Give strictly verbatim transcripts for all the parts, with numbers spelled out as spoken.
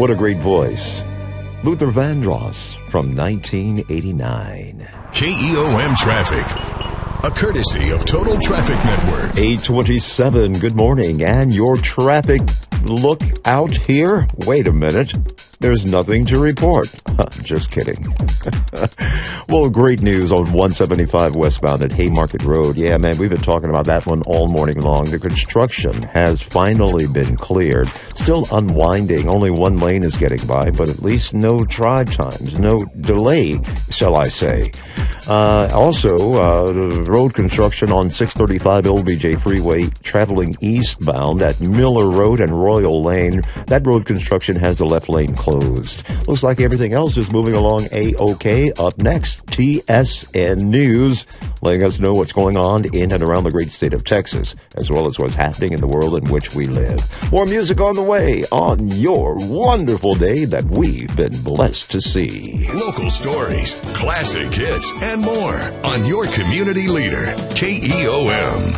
What a great voice. Luther Vandross from nineteen eighty-nine. K E O M Traffic, a courtesy of Total Traffic Network. eight twenty-seven, good morning. And your traffic look out here? Wait a minute. There's nothing to report. Just kidding. Well, great news on one seventy-five westbound at Haymarket Road. Yeah, man, we've been talking about that one all morning long. The construction has finally been cleared. Still unwinding. Only one lane is getting by, but at least no drive times, no delay, shall I say. Uh, also, uh, road construction on six thirty-five L B J Freeway traveling eastbound at Miller Road and Royal Lane. That road construction has the left lane closed. Looks like everything else is moving along A-OK. Up next, T S N News, letting us know what's going on in and around the great state of Texas, as well as what's happening in the world in which we live. More music on the way on your wonderful day that we've been blessed to see. Local stories, classic hits, and more on your community leader, K E O M.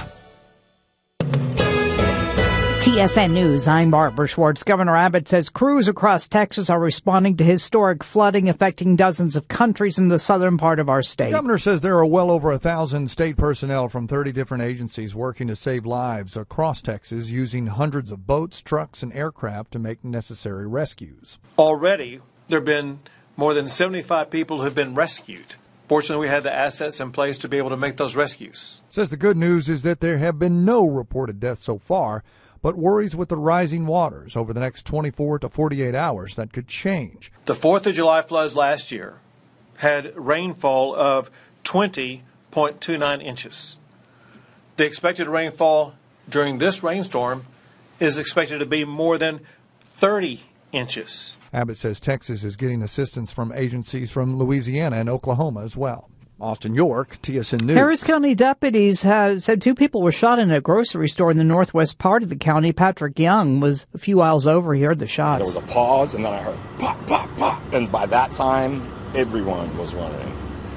T S N News, I'm Barbara Schwartz. Governor Abbott says crews across Texas are responding to historic flooding affecting dozens of countries in the southern part of our state. The governor says there are well over a thousand state personnel from thirty different agencies working to save lives across Texas, using hundreds of boats, trucks, and aircraft to make necessary rescues. Already, there have been more than seventy-five people who have been rescued. Fortunately, we had the assets in place to be able to make those rescues. Says the good news is that there have been no reported deaths so far, but worries with the rising waters over the next twenty-four to forty-eight hours that could change. The fourth of July floods last year had rainfall of twenty point two nine inches. The expected rainfall during this rainstorm is expected to be more than thirty inches. Abbott says Texas is getting assistance from agencies from Louisiana and Oklahoma as well. Austin York, T S N News. Harris County deputies have said two people were shot in a grocery store in the northwest part of the county. Patrick Young was a few miles over. He heard the shots. There was a pause, and then I heard pop, pop, pop. And by that time, everyone was running.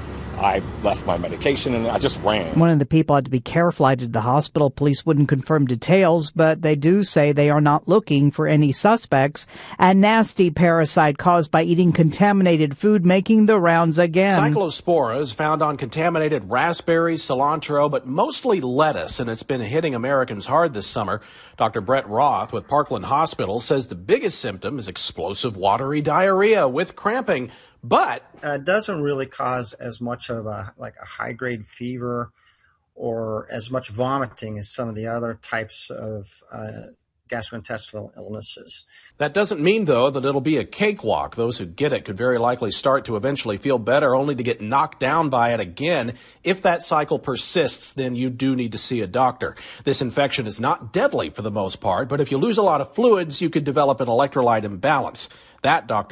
I left my medication, and I just ran. One of the people had to be care flighted to the hospital. Police wouldn't confirm details, but they do say they are not looking for any suspects. A nasty parasite caused by eating contaminated food making the rounds again. Cyclosporas found on contaminated raspberries, cilantro, but mostly lettuce, and it's been hitting Americans hard this summer. Doctor Brett Roth with Parkland Hospital says the biggest symptom is explosive watery diarrhea with cramping. But uh, it doesn't really cause as much of a like a high grade fever or as much vomiting as some of the other types of uh, gastrointestinal illnesses. That doesn't mean, though, that it'll be a cakewalk. Those who get it could very likely start to eventually feel better, only to get knocked down by it again. If that cycle persists, then you do need to see a doctor. This infection is not deadly for the most part, but if you lose a lot of fluids, you could develop an electrolyte imbalance. That, Doctor